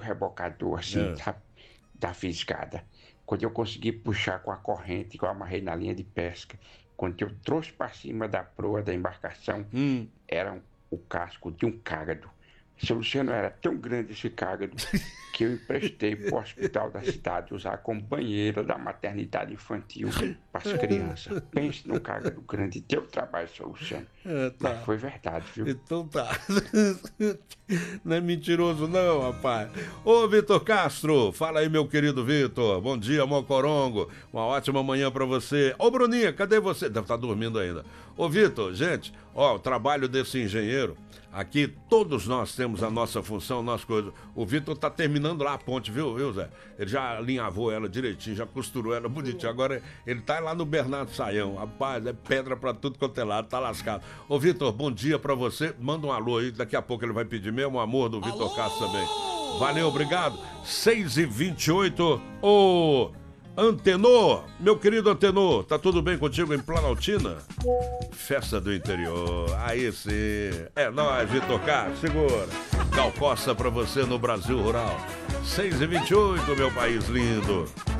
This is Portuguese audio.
rebocador, assim, sabe? Da fisgada. Quando eu consegui puxar com a corrente que eu amarrei na linha de pesca, quando eu trouxe para cima da proa da embarcação, era o casco de um cágado. Seu Luciano, era tão grande esse cágado que eu emprestei para o hospital da cidade usar como banheira da maternidade infantil para as crianças. Pense num cágado grande, deu trabalho, seu Luciano. Tá. Mas foi verdade, viu? Então tá. Não é mentiroso não, rapaz. Ô, Vitor Castro, fala aí, meu querido Vitor. Bom dia, Mocorongo. Uma ótima manhã pra você. Ô, Bruninha, cadê você? Deve estar dormindo ainda. Ô, Vitor, gente, ó, o trabalho desse engenheiro, aqui todos nós temos a nossa função, nossa coisa. O Vitor tá terminando lá a ponte, viu, Zé? Ele já alinhavou ela direitinho, já costurou ela bonitinho. Agora ele tá lá no Bernardo Saião. Rapaz, é pedra pra tudo quanto é lado, tá lascado. Ô, Vitor, bom dia pra você. Manda um alô aí, daqui a pouco ele vai pedir mesmo, o amor do Vitor Castro também. Valeu, obrigado. 6h28, ô Antenor, meu querido Antenor, tá tudo bem contigo em Planaltina? Festa do interior, aí sim. É nóis, Vitor Castro, segura. Gal Costa pra você no Brasil Rural. 6h28, meu país lindo.